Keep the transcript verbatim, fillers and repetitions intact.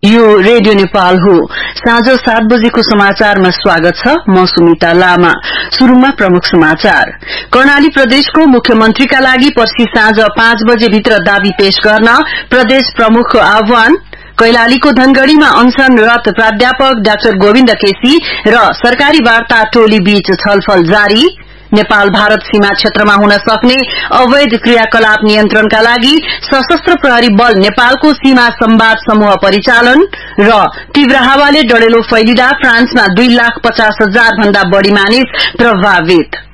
यो रेडियो नेपाल हो। साँझ सात बजेको समाचारमा स्वागत छ। म सुमिता लामा। शुरूमा प्रमुख समाचार। कर्णाली प्रदेशको मुख्यमन्त्रीका लागि पर्सि साँझ पाँच बजे भित्र दावी पेश गर्न प्रदेश प्रमुखको आह्वान। कैलालीको धनगढ़ीमा अनशनरत प्राध्यापक डाक्टर गोविन्द केसी र सरकारी वार्ता टोली बीच छलफल जारी। नेपाल भारत सीमा क्षेत्रमा हुन सक्ने अवैध क्रियाकलाप नियन्त्रणका लागि सशस्त्र प्रहरी बल नेपालको सीमा संवाद समूह परिचालन र तीव्र हावाले डढेलो फैलिदा फ्रान्समा दुई लाख पचास हजार भन्दा बढ़ी मानिस प्रभावित।